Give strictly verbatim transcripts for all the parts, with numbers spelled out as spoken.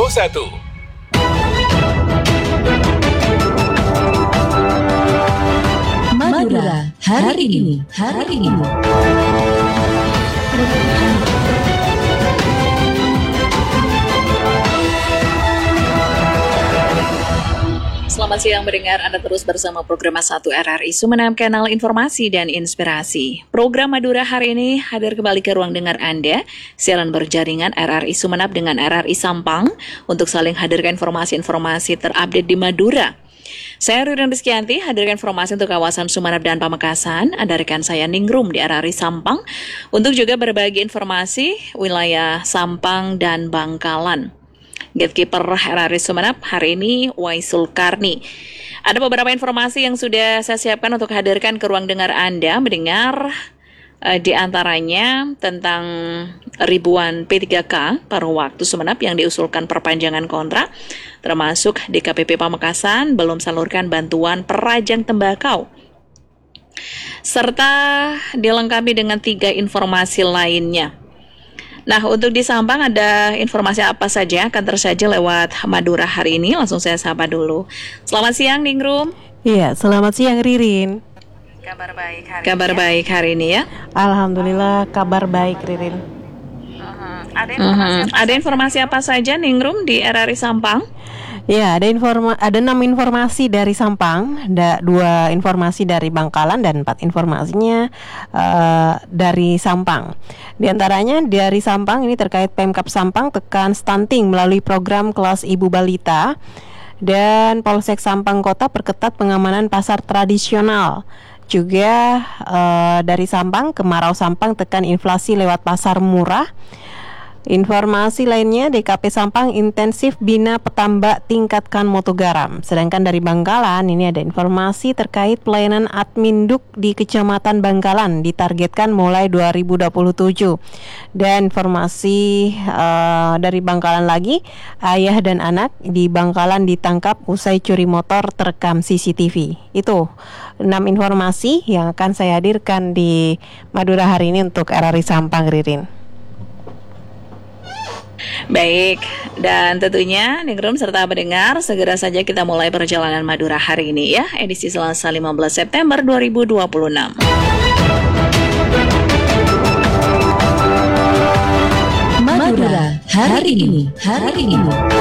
satu. Madura hari ini, hari ini. Selamat siang mendengar, Anda terus bersama program satu R R I Sumeneb, kanal informasi dan inspirasi. Program Madura hari ini hadir kembali ke ruang dengar Anda, siaran berjaringan R R I Sumeneb dengan R R I Sampang untuk saling hadirkan informasi-informasi terupdate di Madura. Saya Ririn Rizkyanti, hadirkan informasi untuk kawasan Sumeneb dan Pamekasan. Ada rekan saya Ningrum di R R I Sampang untuk juga berbagi informasi wilayah Sampang dan Bangkalan. Gatekeeper R R I Sumeneb hari ini Waisul Karni. Ada beberapa informasi yang sudah saya siapkan untuk hadirkan ke ruang dengar Anda mendengar, uh, di antaranya tentang ribuan P tiga K paruh waktu Sumeneb yang diusulkan perpanjangan kontrak, termasuk D K P P Pamekasan belum salurkan bantuan perajang tembakau, serta dilengkapi dengan tiga informasi lainnya. Nah, untuk di Sampang ada informasi apa saja akan tersaji lewat Madura hari ini. Langsung saya sapa dulu. Selamat siang, Ningrum. Iya, selamat siang, Ririn. Kabar baik hari Kabar ini baik ya? hari ini ya. Alhamdulillah, kabar baik, Ririn. Uh-huh. Ada informasi, uh-huh. ada informasi apa saja, Ningrum, di R R I Sampang? Ya, ada informa ada enam informasi dari Sampang, ada dua informasi dari Bangkalan dan empat informasinya uh, dari Sampang. Di antaranya dari Sampang ini terkait Pemkab Sampang tekan stunting melalui program kelas ibu balita, dan Polsek Sampang Kota perketat pengamanan pasar tradisional. Juga uh, dari Sampang, Kemarau Sampang tekan inflasi lewat pasar murah. Informasi lainnya, D K P Sampang intensif bina petambak tingkatkan mutu garam. Sedangkan dari Bangkalan ini ada informasi terkait pelayanan adminduk di Kecamatan Bangkalan ditargetkan mulai dua ribu dua puluh tujuh. Dan informasi uh, dari Bangkalan lagi, ayah dan anak di Bangkalan ditangkap usai curi motor terekam C C T V. Itu enam informasi yang akan saya hadirkan di Madura hari ini untuk R R I Sampang, Ririn. Baik, dan tentunya Ningrum serta pendengar, segera saja kita mulai perjalanan Madura hari ini ya, edisi Selasa lima belas September dua ribu dua puluh enam. Madura hari ini, hari ini.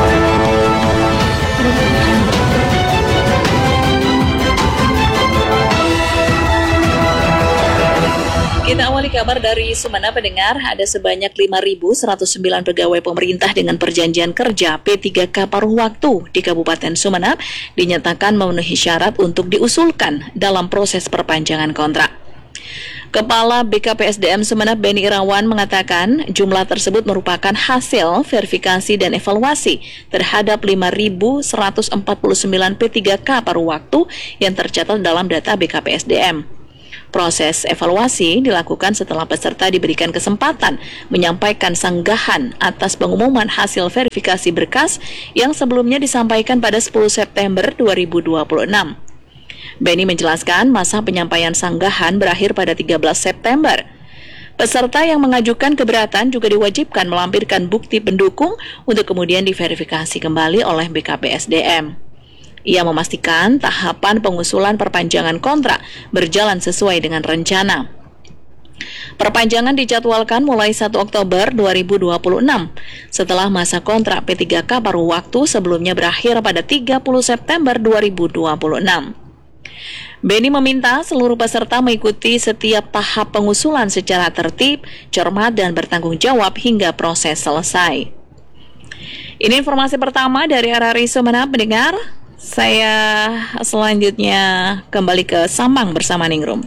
Kita awali kabar dari Sumeneb, pendengar. Ada sebanyak lima ribu seratus sembilan pegawai pemerintah dengan perjanjian kerja P tiga K paruh waktu di Kabupaten Sumeneb dinyatakan memenuhi syarat untuk diusulkan dalam proses perpanjangan kontrak. Kepala B K P S D M Sumeneb Beni Irawan mengatakan jumlah tersebut merupakan hasil verifikasi dan evaluasi terhadap lima ribu seratus empat puluh sembilan P tiga K paruh waktu yang tercatat dalam data B K P S D M. Proses evaluasi dilakukan setelah peserta diberikan kesempatan menyampaikan sanggahan atas pengumuman hasil verifikasi berkas yang sebelumnya disampaikan pada sepuluh September dua ribu dua puluh enam. Beni menjelaskan masa penyampaian sanggahan berakhir pada tiga belas September. Peserta yang mengajukan keberatan juga diwajibkan melampirkan bukti pendukung untuk kemudian diverifikasi kembali oleh B K P S D M. Ia memastikan tahapan pengusulan perpanjangan kontrak berjalan sesuai dengan rencana. Perpanjangan dijadwalkan mulai satu Oktober dua ribu dua puluh enam setelah masa kontrak P tiga K paruh waktu sebelumnya berakhir pada tiga puluh September dua ribu dua puluh enam. Beni meminta seluruh peserta mengikuti setiap tahap pengusulan secara tertib, cermat, dan bertanggung jawab hingga proses selesai. Ini informasi pertama dari R R I Sumeneb, mendengar. Saya selanjutnya kembali ke Sampang bersama Ningrum.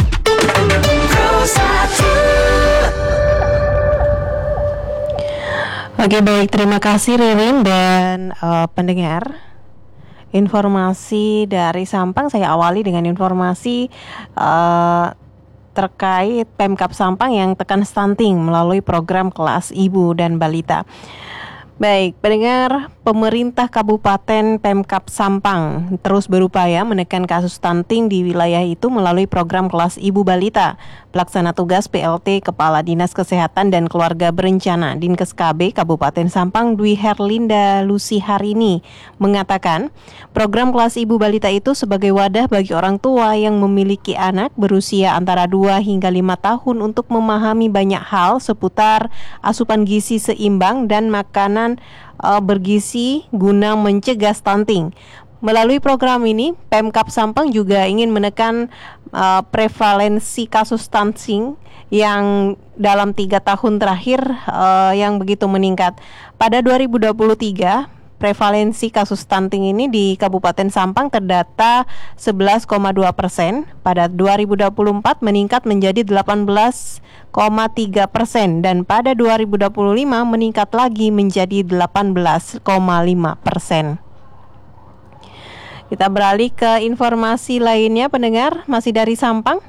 Oke, baik, terima kasih Ririn dan uh, pendengar. Informasi dari Sampang saya awali dengan informasi uh, terkait Pemkab Sampang yang tekan stunting melalui program kelas ibu dan balita. Baik, pendengar, pemerintah Kabupaten Pemkab Sampang terus berupaya menekan kasus stunting di wilayah itu melalui program kelas Ibu Balita. Pelaksana tugas P L T Kepala Dinas Kesehatan dan Keluarga Berencana Dinkes K B Kabupaten Sampang Dwi Herlinda Lucy Harini mengatakan, program kelas Ibu Balita itu sebagai wadah bagi orang tua yang memiliki anak berusia antara dua hingga lima tahun untuk memahami banyak hal seputar asupan gizi seimbang dan makanan uh, bergizi guna mencegah stunting. Melalui program ini, Pemkab Sampang juga ingin menekan uh, prevalensi kasus stunting yang dalam tiga tahun terakhir uh, yang begitu meningkat. Pada dua ribu dua puluh tiga, prevalensi kasus stunting ini di Kabupaten Sampang terdata sebelas koma dua persen. Pada dua ribu dua puluh empat meningkat menjadi delapan belas koma tiga persen dan pada dua ribu dua puluh lima meningkat lagi menjadi delapan belas koma lima persen. Kita beralih ke informasi lainnya, pendengar, masih dari Sampang.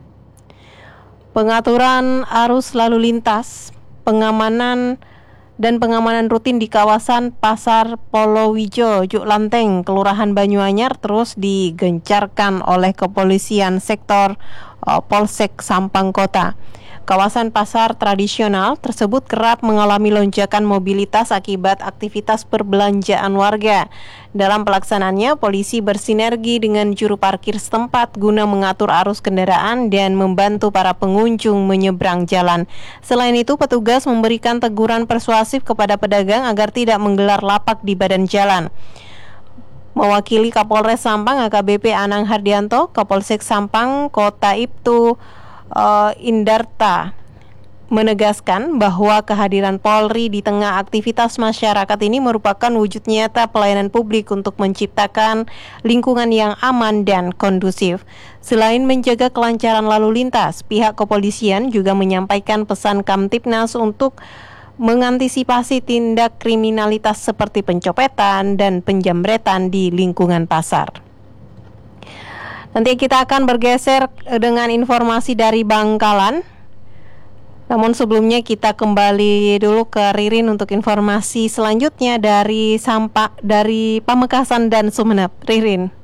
Pengaturan arus lalu lintas, pengamanan dan pengamanan rutin di kawasan Pasar Polowijo, Juk Lanteng, Kelurahan Banyuanyar terus digencarkan oleh Kepolisian Sektor uh, Polsek Sampang Kota. Kawasan pasar tradisional tersebut kerap mengalami lonjakan mobilitas akibat aktivitas perbelanjaan warga. Dalam pelaksanaannya, polisi bersinergi dengan juru parkir setempat guna mengatur arus kendaraan dan membantu para pengunjung menyeberang jalan. Selain itu, petugas memberikan teguran persuasif kepada pedagang agar tidak menggelar lapak di badan jalan. Mewakili Kapolres Sampang A K B P Anang Hardianto, Kapolsek Sampang Kota Ibtu Uh, Indarta menegaskan bahwa kehadiran Polri di tengah aktivitas masyarakat ini merupakan wujud nyata pelayanan publik untuk menciptakan lingkungan yang aman dan kondusif. Selain menjaga kelancaran lalu lintas, pihak kepolisian juga menyampaikan pesan Kamtibnas untuk mengantisipasi tindak kriminalitas seperti pencopetan dan penjamretan di lingkungan pasar. Nanti kita akan bergeser dengan informasi dari Bangkalan. Namun sebelumnya kita kembali dulu ke Ririn untuk informasi selanjutnya dari Sampak dari Pamekasan dan Sumeneb. Ririn.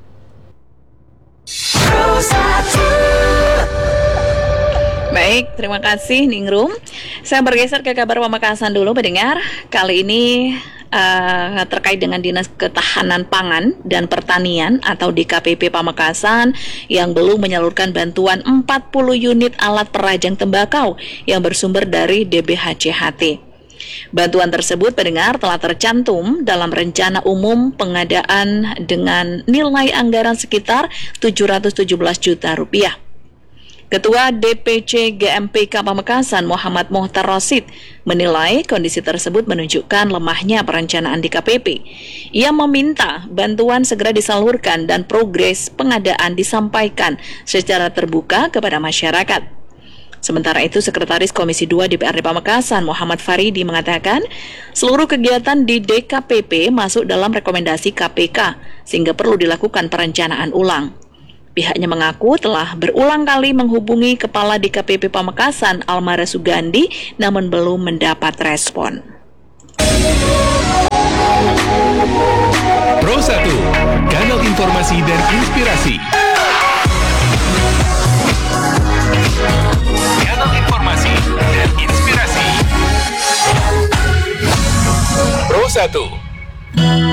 Baik, terima kasih Ningrum. Saya bergeser ke kabar Pamekasan dulu, pendengar. Kali ini uh, terkait dengan Dinas Ketahanan Pangan dan Pertanian atau D K P P Pamekasan yang belum menyalurkan bantuan empat puluh unit alat perajang tembakau yang bersumber dari D B H C H T. Bantuan tersebut, pendengar, telah tercantum dalam rencana umum pengadaan dengan nilai anggaran sekitar tujuh ratus tujuh belas juta rupiah. Ketua D P C G M P K Pamekasan Muhammad Mohtar Rosid menilai kondisi tersebut menunjukkan lemahnya perencanaan D K P P. Ia meminta bantuan segera disalurkan dan progres pengadaan disampaikan secara terbuka kepada masyarakat. Sementara itu, Sekretaris Komisi dua D P R D Pamekasan Muhammad Faridi mengatakan seluruh kegiatan di D K P P masuk dalam rekomendasi K P K sehingga perlu dilakukan perencanaan ulang. Pihaknya mengaku telah berulang kali menghubungi Kepala D K P P Pamekasan Almara Sugandi namun belum mendapat respon. Pro satu, kanal informasi dan inspirasi. Kanal informasi dan inspirasi. Pro satu.